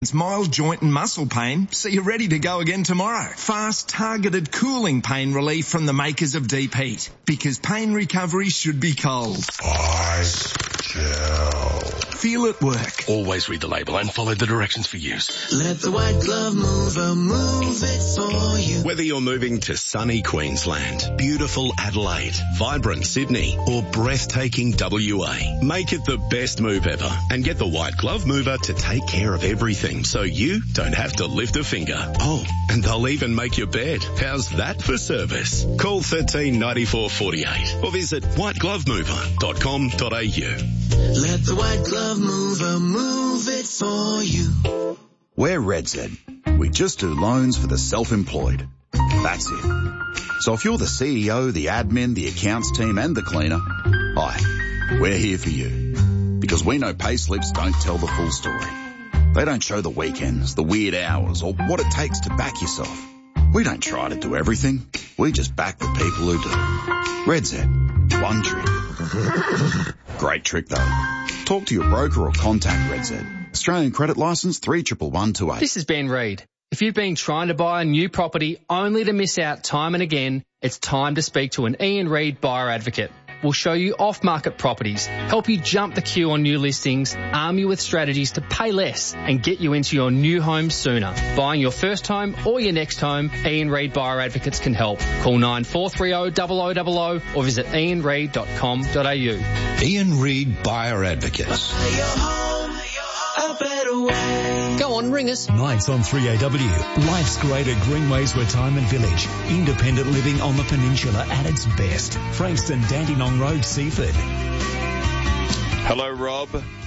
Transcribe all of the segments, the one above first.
It's mild joint and muscle pain, so you're ready to go again tomorrow. Fast, targeted cooling pain relief from the makers of Deep Heat. Because pain recovery should be cold. Ice Gel. Feel it work. Always read the label and follow the directions for use. Let the White Glove Mover move it for you. Whether you're moving to sunny Queensland, beautiful Adelaide, vibrant Sydney, or breathtaking WA, make it the best move ever and get the White Glove Mover to take care of everything so you don't have to lift a finger. Oh, and they'll even make your bed. How's that for service? Call 13 94 48 or visit whiteglovemover.com.au. Let the White Glove Mover move it for you. We're RedZ. We just do loans for the self-employed. That's it. So if you're the CEO, the admin, the accounts team and the cleaner, hi, we're here for you. Because we know pay slips don't tell the full story. They don't show the weekends, the weird hours, or what it takes to back yourself. We don't try to do everything. We just back the people who do. RedZ. One trick. Great trick though. Talk to your broker or contact RedZ. Australian credit licence 311128. This is Ben Reid. If you've been trying to buy a new property only to miss out time and again, it's time to speak to an Ian Reid buyer advocate. We'll show you off-market properties, help you jump the queue on new listings, arm you with strategies to pay less and get you into your new home sooner. Buying your first home or your next home, Ian Reid Buyer Advocates can help. Call 9430 0000 or visit ianreid.com.au. Ian Reid Buyer Advocates. Buy your home a better way. Go on, ring us. Nights on 3AW. Life's great at Greenways Retirement Village. Independent living on the peninsula at its best. Frankston, Dandenong Road, Seaford. Hello, Rob.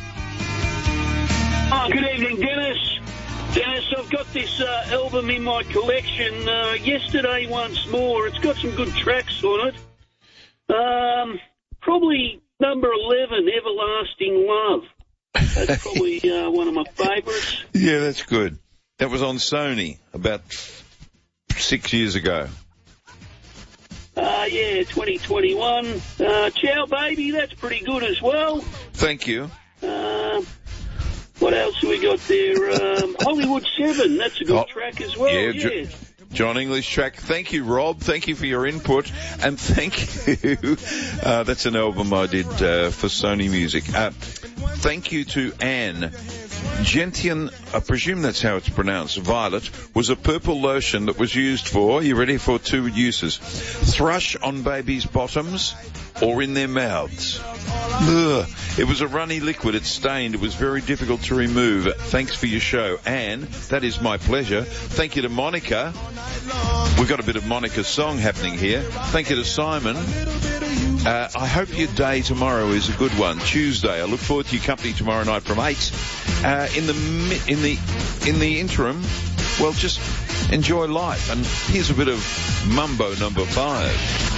Oh, good evening, Dennis. Dennis, I've got this album in my collection. Yesterday Once More. It's got some good tracks on it. Probably number 11, Everlasting Love. That's probably one of my favourites. Yeah, that's good. That was on Sony about 6 years ago. Yeah, 2021. Ciao Baby, that's pretty good as well. Thank you. What else have we got there? Hollywood 7, that's a good track as well. Yeah. John English track. Thank you, Rob. Thank you for your input. And thank you. That's an album I did for Sony Music. Thank you to Anne. Gentian, I presume that's how it's pronounced, violet, was a purple lotion that was used for, you ready, for two uses. Thrush on babies' bottoms or in their mouths. Ugh. It was a runny liquid. It stained. It was very difficult to remove. Thanks for your show. Anne, that is my pleasure. Thank you to Monica. We've got a bit of Monica's song happening here. Thank you to Simon. I hope your day tomorrow is a good one. Tuesday. I look forward to your company tomorrow night from 8. In the interim, well, just enjoy life. And here's a bit of Mambo number 5.